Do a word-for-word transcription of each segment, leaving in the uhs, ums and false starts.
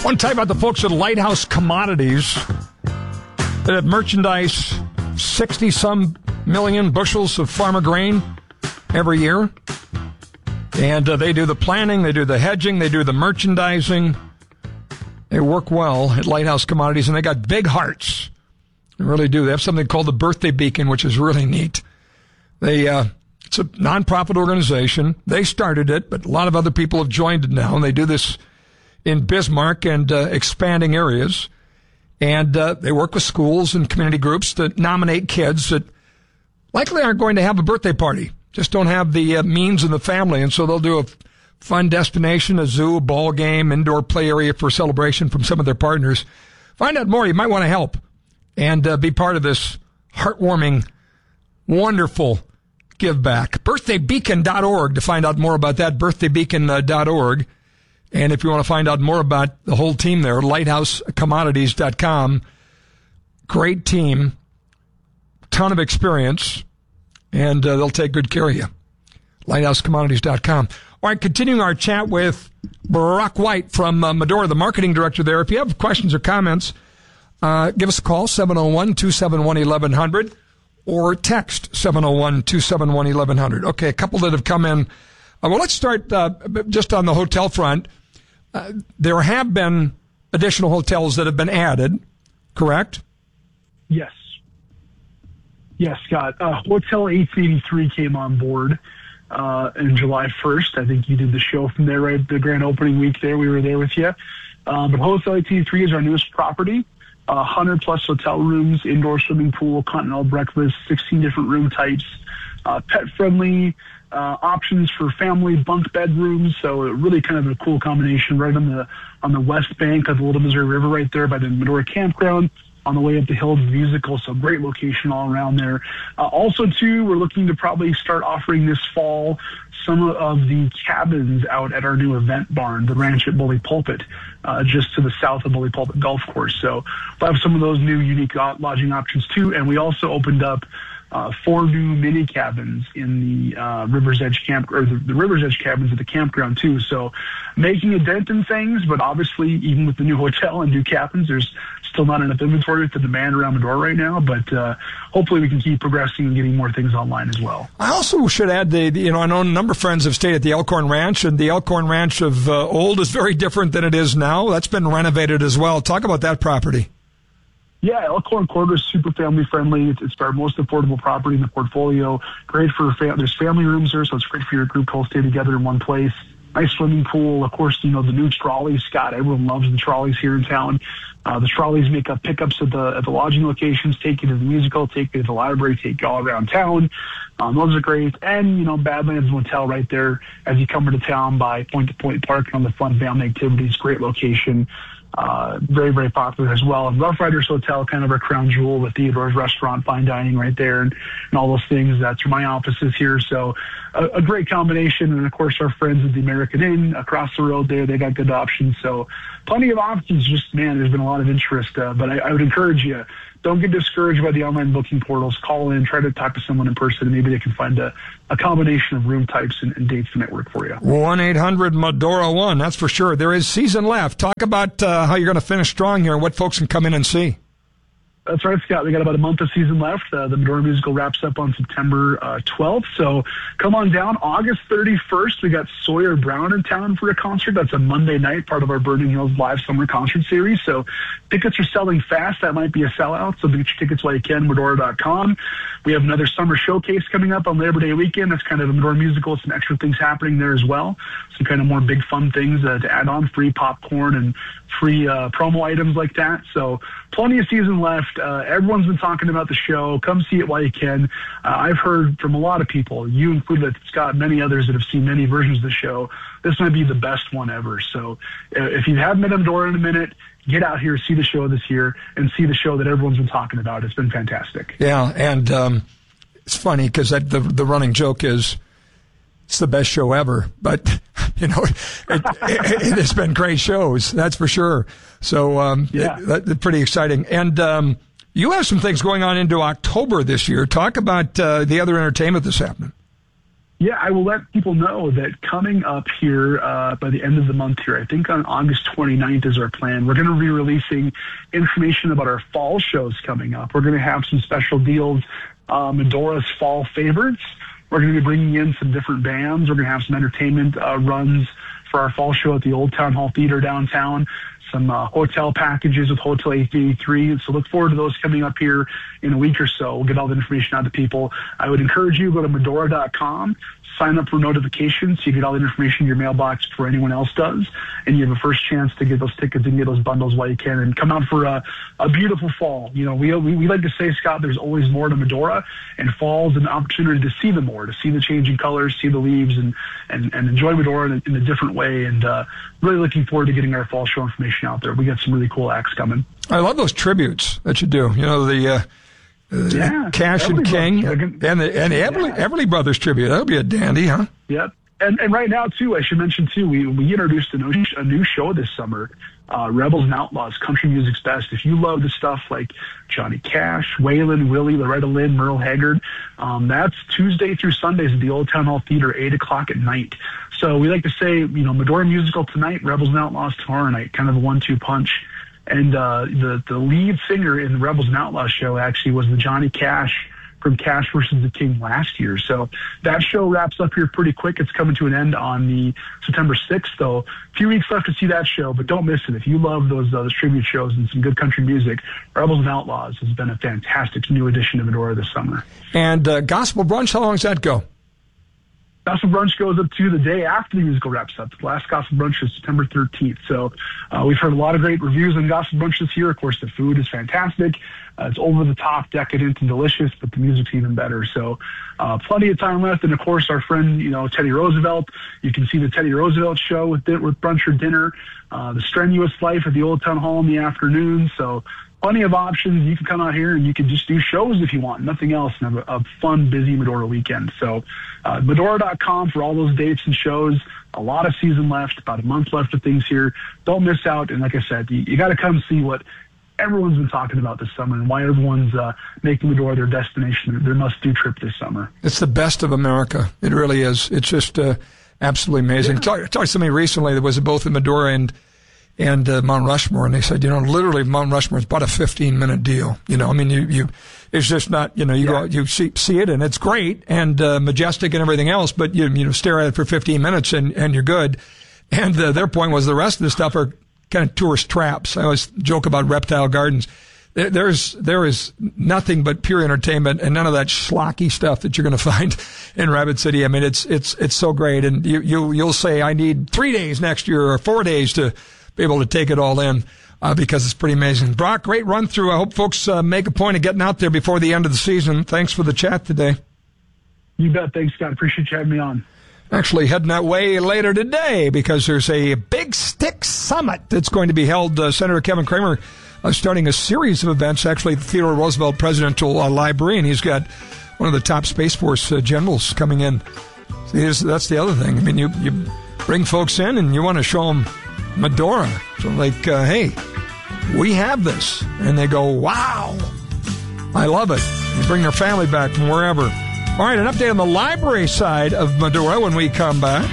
Want to tell you about the folks at Lighthouse Commodities that have merchandise sixty-some million bushels of farmer grain every year. And uh, they do the planning, they do the hedging, they do the merchandising. They work well at Lighthouse Commodities, and they got big hearts. They really do. They have something called the Birthday Beacon, which is really neat. They, uh, it's a nonprofit organization. They started it, but a lot of other people have joined it now, and they do this in Bismarck and uh, expanding areas. And uh, they work with schools and community groups to nominate kids that likely aren't going to have a birthday party, just don't have the uh, means in the family. And so they'll do a fun destination, a zoo, a ball game, indoor play area for celebration from some of their partners. Find out more. You might want to help and uh, be part of this heartwarming, wonderful give back. birthday beacon dot org to find out more about that, birthday beacon dot org. And if you want to find out more about the whole team there, lighthouse commodities dot com. Great team, ton of experience, and uh, they'll take good care of you. lighthouse commodities dot com. All right, continuing our chat with Brock White from uh, Medora, the marketing director there. If you have questions or comments, uh, give us a call, seven oh one, two seven one, eleven hundred, or text seven oh one, two seven one, eleven hundred. Okay, a couple that have come in. Uh, well, let's start uh, just on the hotel front. Uh, there have been additional hotels that have been added, correct? Yes. Yes, Scott. Uh, Hotel eight eighty-three came on board uh, in July first. I think you did the show from there, right? The grand opening week there. We were there with you. Uh, but Hotel eight eighty-three is our newest property. Uh, one hundred plus hotel rooms, indoor swimming pool, continental breakfast, sixteen different room types, uh, pet-friendly uh, options for family bunk bedrooms. So really kind of a cool combination right on the on the west bank of the Little Missouri River right there by the Medora Campground, on the way up the hill to the musical, so great location all around there. Uh, also, too, we're looking to probably start offering this fall some of the cabins out at our new event barn, the Ranch at Bully Pulpit, uh, just to the south of Bully Pulpit Golf Course. So we'll have some of those new unique lodging options, too. And we also opened up uh, four new mini cabins in the uh, River's Edge camp, or the, the River's Edge cabins at the campground, too. So making a dent in things, but obviously, even with the new hotel and new cabins, there's still not enough inventory with the demand around Medora right now, but uh, hopefully we can keep progressing and getting more things online as well. I also should add, the, the you know, I know a number of friends have stayed at the Elkhorn Ranch, and the Elkhorn Ranch of uh, old is very different than it is now. That's been renovated as well. Talk about that property. Yeah, Elkhorn Quarter is super family friendly. It's, it's our most affordable property in the portfolio. Great for fam- there's family rooms there, so it's great for your group to all stay together in one place. Nice swimming pool. Of course, you know, the new trolleys, Scott, everyone loves the trolleys here in town. Uh, the trolleys make up pickups at the at the lodging locations, take you to the musical, take you to the library, take you all around town. Um, those are great. And, you know, Badlands Motel right there as you come into town by point-to-point parking on the fun family activities. Great location. Uh, very, very popular as well. And Rough Riders Hotel, kind of our crown jewel with Theodore's Restaurant, fine dining right there, and, and all those things. That's where my office is here. So a, a great combination. And, of course, our friends at the American Inn across the road there, they got good options. So plenty of options. Just, man, there's been a lot of interest. Uh, but I, I would encourage you, don't get discouraged by the online booking portals. Call in, try to talk to someone in person, and maybe they can find a, a combination of room types and, and dates to network for you. one eight hundred Medora one, that's for sure. There is season left. Talk about uh, how you're going to finish strong here and what folks can come in and see. That's right, Scott. We got about a month of season left. Uh, the Medora Musical wraps up on September uh, twelfth. So come on down. August thirty-first, we got Sawyer Brown in town for a concert. That's a Monday night, part of our Burning Hills Live Summer Concert Series. So tickets are selling fast. That might be a sellout. So get your tickets while you can, Medora dot com. We have another summer showcase coming up on Labor Day weekend. That's kind of a Medora Musical. Some extra things happening there as well. Some kind of more big fun things uh, to add on, free popcorn and free uh, promo items like that. So plenty of season left. Uh, everyone's been talking about the show. Come see it while you can. Uh, I've heard from a lot of people, you included, Scott, many others that have seen many versions of the show. This might be the best one ever. So uh, if you haven't been to Medora in a minute, get out here, see the show this year, and see the show that everyone's been talking about. It's been fantastic. Yeah, and um, it's funny because the, the running joke is it's the best show ever. But, you know, it, it, it has been great shows, that's for sure. So um, yeah. it, it, pretty exciting. And um, you have some things going on into October this year. Talk about uh, the other entertainment that's happening. Yeah, I will let people know that coming up here uh, by the end of the month here, I think on August twenty-ninth is our plan. We're going to be releasing information about our fall shows coming up. We're going to have some special deals, uh, Medora's Fall Favorites. We're going to be bringing in some different bands. We're going to have some entertainment uh, runs for our fall show at the Old Town Hall Theater downtown. Some uh, hotel packages with Hotel eight eighty-three. So look forward to those coming up here in a week or so. We'll get all the information out to people. I would encourage you to go to Medora dot com, sign up for notifications so you get all the information in your mailbox before anyone else does, and you have a first chance to get those tickets and get those bundles while you can, and come out for a, a beautiful fall. You know, we, we we like to say, Scott, there's always more to Medora, and fall's an opportunity to see the more, to see the changing colors, see the leaves, and and, and enjoy Medora in a, in a different way. And uh, really looking forward to getting our fall show information out there. We got some really cool acts coming. I love those tributes that you do. You know, the uh, uh, yeah, Cash Everly and King Brothers. and the and the Everly, Yeah. Everly Brothers tribute. That'll be a dandy, huh? Yep. And and right now too, I should mention too, we we introduced a new a new show this summer, uh, Rebels and Outlaws, Country Music's Best. If you love the stuff like Johnny Cash, Waylon, Willie, Loretta Lynn, Merle Haggard, um, that's Tuesday through Sundays at the Old Town Hall Theater, eight o'clock at night. So we like to say, you know, Medora Musical tonight, Rebels and Outlaws tomorrow night, kind of a one two punch. And uh, the the lead singer in the Rebels and Outlaws show actually was the Johnny Cash from Cash versus the King last year. So that show wraps up here pretty quick. It's coming to an end on the September sixth, though. A few weeks left to see that show, but don't miss it. If you love those, uh, those tribute shows and some good country music, Rebels and Outlaws has been a fantastic new addition to Medora this summer. And uh, Gospel Brunch, how long does that go? Gospel Brunch goes up to the day after the musical wraps up. The last Gospel Brunch is September thirteenth. So uh, we've heard a lot of great reviews on Gospel Brunch this year. Of course, the food is fantastic. Uh, it's over the top, decadent, and delicious, but the music's even better. So uh, plenty of time left. And, of course, our friend, you know, Teddy Roosevelt. You can see the Teddy Roosevelt show with, with brunch or dinner. Uh, the Strenuous Life at the Old Town Hall in the afternoon. So plenty of options. You can come out here and you can just do shows if you want, nothing else, and have a, a fun, busy Medora weekend. So uh, Medora dot com for all those dates and shows. A lot of season left, about a month left of things here. Don't miss out. And like I said, you, you got to come see what everyone's been talking about this summer and why everyone's uh, making Medora their destination, their must-do trip this summer. It's the best of America. It really is. It's just uh, absolutely amazing. Yeah. I talked, talked to somebody recently that was both in Medora and and uh, Mount Rushmore, and they said, you know, literally Mount Rushmore is about a fifteen-minute deal. You know, I mean, you, you, it's just not, you know, you yeah. go out, you see, see it, and it's great and uh, majestic and everything else, but you, you know, stare at it for fifteen minutes and, and you're good. And uh, their point was the rest of the stuff are kind of tourist traps. I always joke about Reptile Gardens. There, there's, there is nothing but pure entertainment and none of that schlocky stuff that you're going to find in Rapid City. I mean, it's, it's, it's so great. And you, you, you'll say, I need three days next year or four days to be able to take it all in, uh, because it's pretty amazing. Brock, great run through. I hope folks, uh, make a point of getting out there before the end of the season. Thanks for the chat today. You bet. Thanks, Scott. Appreciate you having me on. Actually heading that way later today because there's a Big Stick Summit that's going to be held. Uh, Senator Kevin Cramer uh, starting a series of events, actually at the Theodore Roosevelt Presidential uh, Library, and he's got one of the top Space Force uh, generals coming in. See, that's the other thing. I mean, you, you bring folks in and you want to show them Medora. So like, uh, hey, we have this. And they go, wow, I love it. They bring their family back from wherever. All right, an update on the library side of Medora when we come back.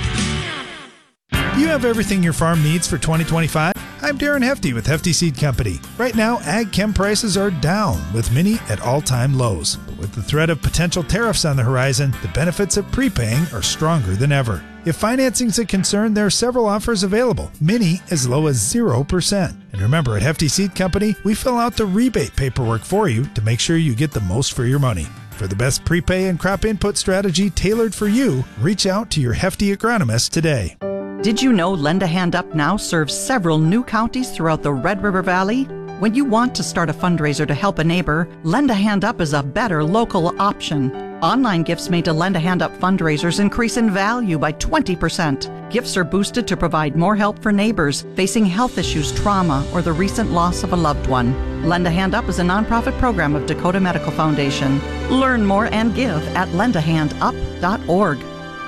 You have everything your farm needs for twenty twenty-five? I'm Darren Hefty with Hefty Seed Company. Right now, ag chem prices are down, with many at all-time lows. But with the threat of potential tariffs on the horizon, the benefits of prepaying are stronger than ever. If financing's a concern, there are several offers available, many as low as zero percent. And remember, at Hefty Seed Company, we fill out the rebate paperwork for you to make sure you get the most for your money. For the best prepay and crop input strategy tailored for you, reach out to your Hefty agronomist today. Did you know Lend a Hand Up now serves several new counties throughout the Red River Valley? When you want to start a fundraiser to help a neighbor, Lend a Hand Up is a better local option. Online gifts made to Lend a Hand Up fundraisers increase in value by twenty percent. Gifts are boosted to provide more help for neighbors facing health issues, trauma, or the recent loss of a loved one. Lend a Hand Up is a nonprofit program of Dakota Medical Foundation. Learn more and give at lend a hand up dot org.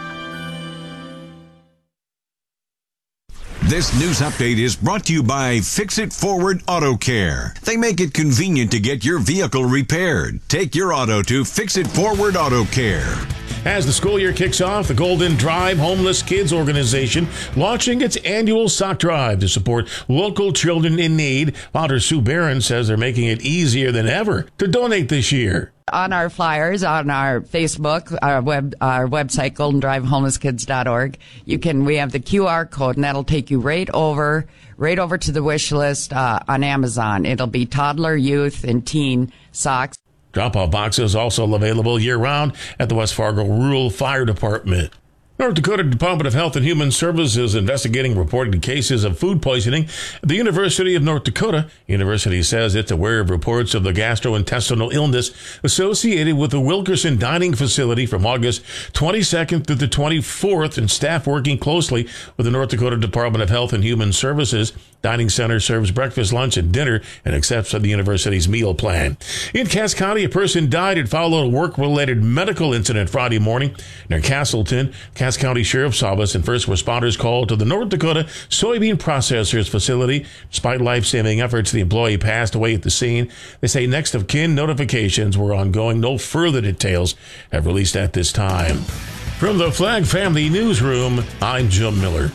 This news update is brought to you by Fix It Forward Auto Care. They make it convenient to get your vehicle repaired. Take your auto to Fix It Forward Auto Care. As the school year kicks off, the Golden Drive Homeless Kids Organization launching its annual sock drive to support local children in need. Founder Sue Barron says they're making it easier than ever to donate this year. On our flyers, on our Facebook, our web, our website, golden drive homeless kids dot org, you can, we have the Q R code, and that'll take you right over, right over to the wish list, uh, on Amazon. It'll be toddler, youth, and teen socks. Drop-off boxes also available year-round at the West Fargo Rural Fire Department. North Dakota Department of Health and Human Services investigating reported cases of food poisoning at the University of North Dakota. University says it's aware of reports of the gastrointestinal illness associated with the Wilkerson Dining Facility from August twenty-second through the twenty-fourth, and staff working closely with the North Dakota Department of Health and Human Services. Dining Center serves breakfast, lunch, and dinner and accepts the university's meal plan. In Cass County, a person died. It followed a work-related medical incident Friday morning near Castleton. Cass County Sheriff's Office and first responders called to the North Dakota Soybean Processors Facility. Despite life-saving efforts, the employee passed away at the scene. They say next of kin notifications were ongoing. No further details have released at this time. From the Flag Family Newsroom, I'm Jim Miller.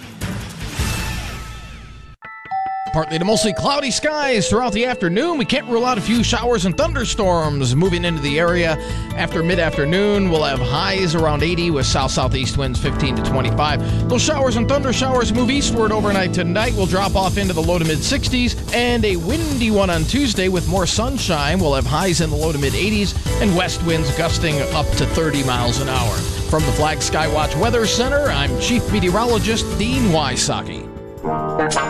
Partly to mostly cloudy skies throughout the afternoon. We can't rule out a few showers and thunderstorms moving into the area after mid-afternoon. We'll have highs around eighty with south-southeast winds fifteen to twenty-five. Those showers and thunder showers move eastward overnight tonight. We'll drop off into the low to mid-sixties, and a windy one on Tuesday with more sunshine. We'll have highs in the low to mid-eighties and west winds gusting up to thirty miles an hour. From the Flag Skywatch Weather Center, I'm Chief Meteorologist Dean Wysocki.